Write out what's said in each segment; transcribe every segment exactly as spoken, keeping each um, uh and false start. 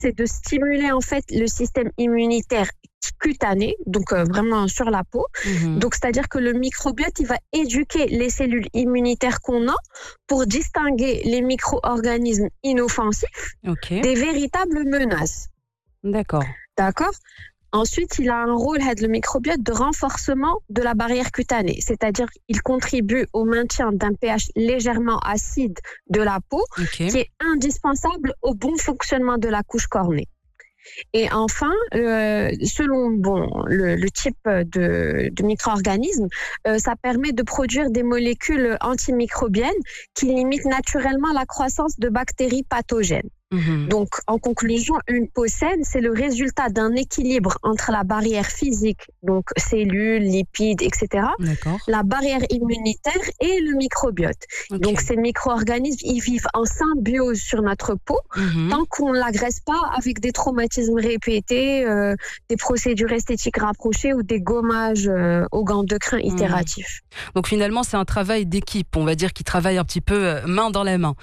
c'est de stimuler en fait le système immunitaire cutané, donc euh, vraiment sur la peau. Mmh. Donc, c'est-à-dire que le microbiote, il va éduquer les cellules immunitaires qu'on a pour distinguer les micro-organismes inoffensifs okay. des véritables menaces. D'accord. D'accord. Ensuite, il a un rôle, le microbiote, de renforcement de la barrière cutanée, c'est-à-dire qu'il contribue au maintien d'un pH légèrement acide de la peau, okay. qui est indispensable au bon fonctionnement de la couche cornée. Et enfin, euh, selon bon, le, le type de, de micro-organisme, euh, ça permet de produire des molécules antimicrobiennes qui limitent naturellement la croissance de bactéries pathogènes. Mmh. Donc, en conclusion, une peau saine, c'est le résultat d'un équilibre entre la barrière physique, donc cellules, lipides, et cetera, la barrière immunitaire et le microbiote. Okay. Donc, ces micro-organismes, ils vivent en symbiose sur notre peau mmh. tant qu'on ne l'agresse pas avec des traumatismes répétés, euh, des procédures esthétiques rapprochées ou des gommages euh, aux gants de crin itératifs. Mmh. Donc, finalement, c'est un travail d'équipe, on va dire, qui travaille un petit peu euh, main dans la main.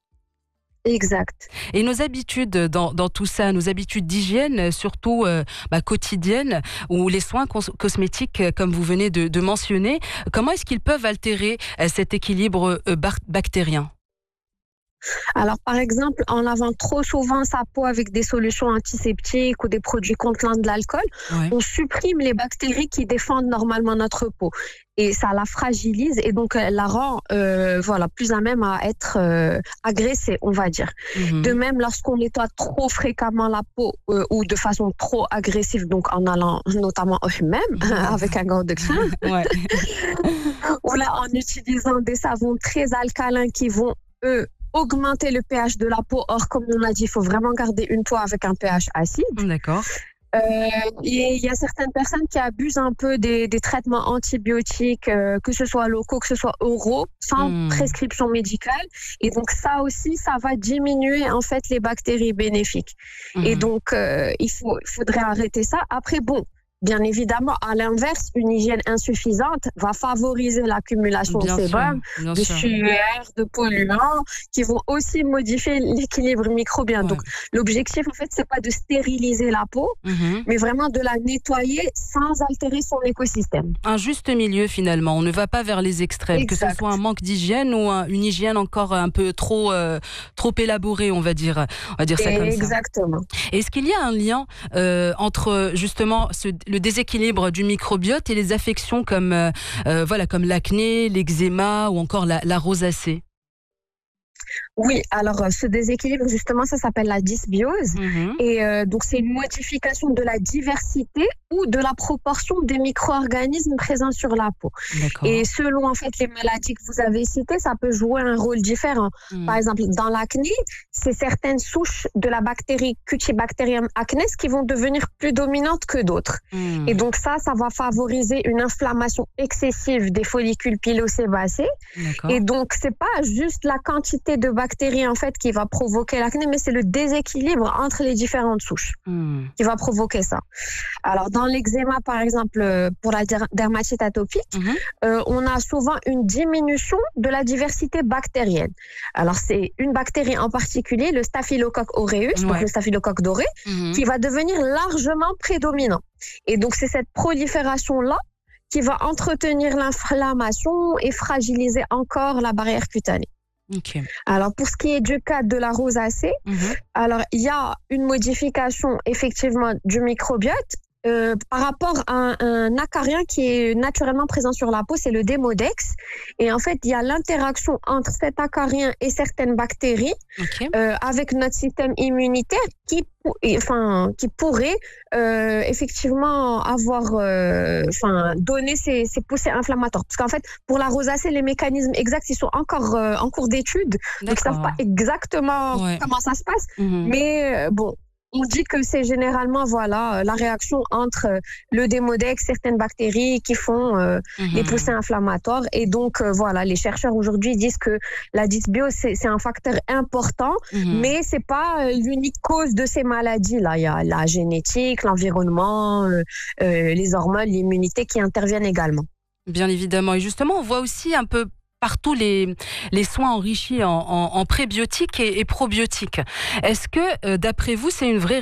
Exact. Et nos habitudes dans, dans tout ça, nos habitudes d'hygiène, surtout euh, bah, quotidiennes, ou les soins cos- cosmétiques, comme vous venez de, de mentionner, comment est-ce qu'ils peuvent altérer euh, cet équilibre euh, bar- bactérien ? Alors, par exemple, en lavant trop souvent sa peau avec des solutions antiseptiques ou des produits contenant de l'alcool, ouais. on supprime les bactéries qui défendent normalement notre peau. Et ça la fragilise et donc la rend euh, voilà, plus à même à être euh, agressée, on va dire. Mmh. De même, lorsqu'on nettoie trop fréquemment la peau euh, ou de façon trop agressive, donc en allant notamment eux-mêmes mmh. avec un gant de crin, ouais. ou là en utilisant des savons très alcalins qui vont, eux, augmenter le pH de la peau. Or, comme on a dit, il faut vraiment garder une peau avec un pH acide. D'accord. Euh, et il y a certaines personnes qui abusent un peu des, des traitements antibiotiques, euh, que ce soit locaux, que ce soit oraux, sans mmh. prescription médicale. Et donc, ça aussi, ça va diminuer en fait les bactéries bénéfiques. Mmh. Et donc, euh, il faut, il faudrait arrêter ça. Après, bon, bien évidemment, à l'inverse, une hygiène insuffisante va favoriser l'accumulation bien de sébum, sûr, de sueur, de polluants, qui vont aussi modifier l'équilibre microbien. Ouais. Donc, l'objectif, en fait, c'est pas de stériliser la peau, mm-hmm. mais vraiment de la nettoyer sans altérer son écosystème. Un juste milieu, finalement. On ne va pas vers les extrêmes, exact. Que ce soit un manque d'hygiène ou un, une hygiène encore un peu trop, euh, trop élaborée, on va dire, on va dire ça comme exactement. ça. Exactement. Est-ce qu'il y a un lien euh, entre, justement, ce le déséquilibre du microbiote et les affections comme, euh, euh, voilà, comme l'acné, l'eczéma ou encore la, la rosacée? Oui, alors ce déséquilibre, justement, ça s'appelle la dysbiose. Mmh. Et euh, donc, c'est une modification de la diversité ou de la proportion des micro-organismes présents sur la peau. D'accord. Et selon, en fait, les maladies que vous avez citées, ça peut jouer un rôle différent. Mmh. Par exemple, dans l'acné, c'est certaines souches de la bactérie Cutibacterium acnes qui vont devenir plus dominantes que d'autres. Mmh. Et donc, ça, ça va favoriser une inflammation excessive des follicules pilosébacés. D'accord. Et donc, c'est pas juste la quantité de bactéries en fait qui va provoquer l'acné, mais c'est le déséquilibre entre les différentes souches mmh. qui va provoquer ça. Alors dans l'eczéma par exemple, pour la dermatite atopique, mmh. euh, on a souvent une diminution de la diversité bactérienne. Alors c'est une bactérie en particulier, le Staphylococcus aureus, ouais. donc le staphylocoque doré, mmh. qui va devenir largement prédominant. Et donc c'est cette prolifération là qui va entretenir l'inflammation et fragiliser encore la barrière cutanée. Okay. Alors pour ce qui est du cas de la rosacée, mm-hmm. alors il y a une modification effectivement du microbiote euh, par rapport à un, un acarien qui est naturellement présent sur la peau, c'est le Demodex. Et en fait, il y a l'interaction entre cet acarien et certaines bactéries okay. euh, avec notre système immunitaire qui, enfin, qui pourrait euh, effectivement avoir, euh, enfin, donner ces, ces poussées inflammatoires. Parce qu'en fait, pour la rosacée, les mécanismes exacts, ils sont encore euh, en cours d'étude. Donc, ils ne savent pas exactement ouais. comment ça se passe. Mm-hmm. Mais euh, bon, on dit que c'est généralement voilà la réaction entre le Demodex, certaines bactéries qui font euh, mmh. les poussées inflammatoires. Et donc euh, voilà, les chercheurs aujourd'hui disent que la dysbiose c'est, c'est un facteur important, mmh. mais c'est pas l'unique cause de ces maladies-là. Il y a la génétique, l'environnement, euh, euh, les hormones, l'immunité qui interviennent également. Bien évidemment. Et justement, on voit aussi un peu partout les, les soins enrichis en, en, en prébiotiques et, et probiotiques. Est-ce que, euh, d'après vous, c'est une vraie